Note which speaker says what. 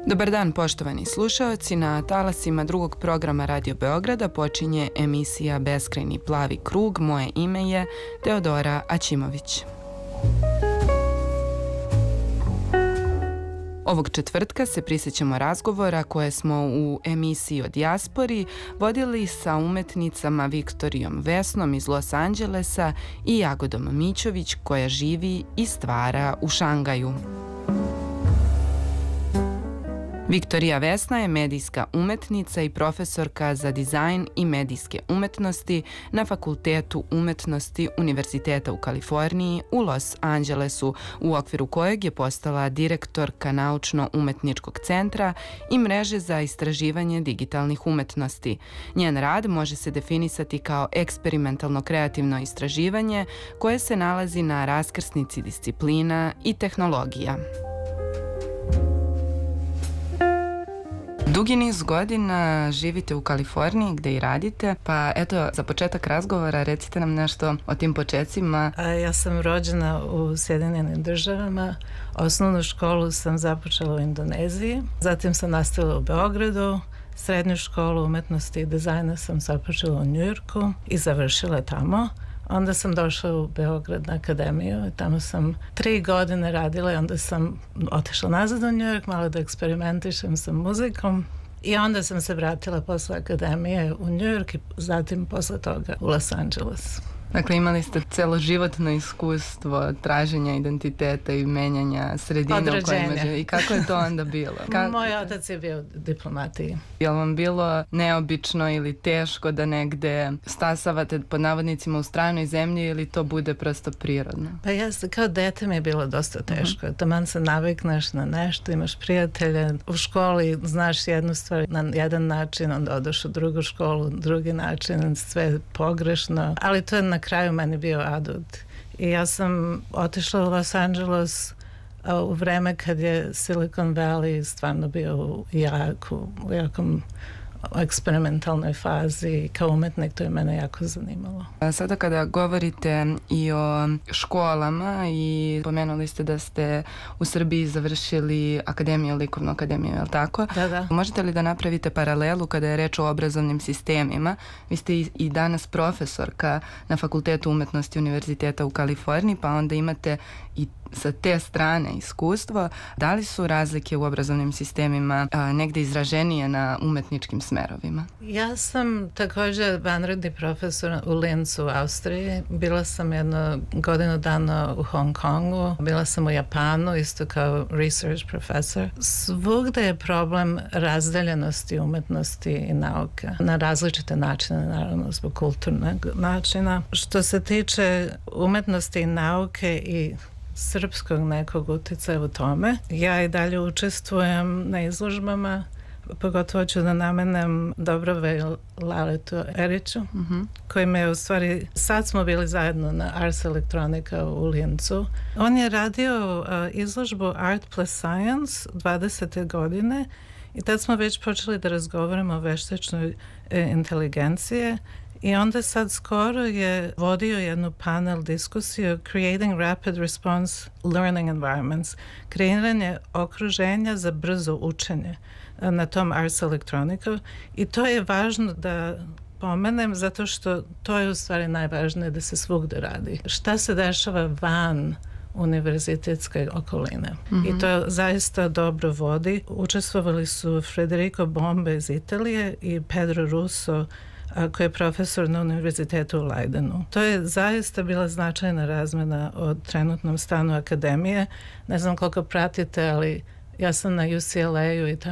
Speaker 1: Dobar dan, poštovani slušaoci. Na talasima drugog programa Radio Beograda počinje emisija Beskrajni plavi krug. Moje ime je Teodora Aćimović. Ovog četvrtka se prisjećamo razgovora koje smo u emisiji o dijaspori vodili sa umetnicama Viktorijom Vesnom iz Los Angelesa i Jagodom Mićović koja živi i stvara u Šangaju. Viktorija Vesna je medijska umetnica i profesorka za dizajn i medijske umetnosti na Fakultetu umetnosti Univerziteta u Kaliforniji u Los Angelesu, u okviru kojeg je postala direktorka Naučno-umetničkog centra i mreže za istraživanje digitalnih umetnosti. Njen rad može se definisati kao eksperimentalno kreativno istraživanje koje se nalazi na raskrsnici disciplina i tehnologija. Dugi niz godina živite u Kaliforniji gde i radite, pa eto, za početak razgovora recite nam nešto o tim počecima.
Speaker 2: Ja sam rođena u Sjedinjenim Državama, osnovnu školu sam započela u Indoneziji, zatim sam nastavila u Beogradu, srednju školu umetnosti i dizajna sam započela u Njujorku i završila tamo. Onda sam došla u Beograd na akademiju i tamo sam 3 godine radila i onda sam otišla nazad u New York, malo da eksperimentišem sa muzikom i onda sam se vratila posle akademije u New York i zatim posle toga u Los Angeles.
Speaker 1: Dakle, imali ste celoživotno iskustvo traženja identiteta i menjanja sredine u kojima živite. I kako je to onda bilo?
Speaker 2: Moj otac je bio u diplomatiji.
Speaker 1: Je li vam bilo neobično ili teško da negde stasavate pod navodnicima u stranoj zemlji ili to bude prosto prirodno?
Speaker 2: Pa kao dete mi je bilo dosta teško. Taman se navikneš na nešto, imaš prijatelje. U školi znaš jednu stvar na jedan način, onda odeš u drugu školu, drugi način, sve pogrešno. Ali to je na kraju meni bio adut. I ja sam otišla u Los Angeles u vreme kad je Silicon Valley stvarno bio u jakom eksperimentalnoj fazi. Kao umetnik to je mene jako zanimalo.
Speaker 1: Sada kada govorite i o školama i pomenuli ste da ste u Srbiji završili akademiju, likovnu akademiju, je li tako?
Speaker 2: Da.
Speaker 1: Možete li da napravite paralelu kada je reč o obrazovnim sistemima? Vi ste i danas profesorka na Fakultetu umetnosti Univerziteta u Kaliforniji, pa onda imate i sa te strane iskustvo. Da li su razlike u obrazovnim sistemima negde izraženije na umetničkim smerovima?
Speaker 2: Ja sam također vanredni profesor u Lincu u Austriji. Bila sam jedno godinu dana u Hong Kongu. Bila sam u Japanu isto kao research profesor. Svugde je problem razdeljenosti umetnosti i nauke. Na različite načine, naravno zbog kulturnog načina. Što se tiče umetnosti i nauke i srpskog nekog utjecaja u tome. Ja i dalje učestvujem na izložbama, pogotovo ću da namenem Dobrove Laletu Eriću, koji me u stvari, sad smo bili zajedno na Ars Electronica u Lincu. On je radio izložbu Art plus Science 20. godine i tad smo već počeli da razgovaramo o veštačnoj inteligencije. I onda sad skoro je vodio jednu panel diskusiju Creating Rapid Response Learning Environments, kreiranje okruženja za brzo učenje na tom Ars Electronica. I to je važno da pomenem zato što to je u stvari najvažnije da se svugde radi. Šta se dešava van univerzitetske okoline. I to zaista dobro vodi. Učestvovali su Federico Bombe iz Italije i Pedro Russo koji je profesor na univerzitetu u Leidenu. To je zaista bila značajna razmena o trenutnom stanu akademije. Ne znam koliko pratite, ali ja sam na UCLA-u i tamo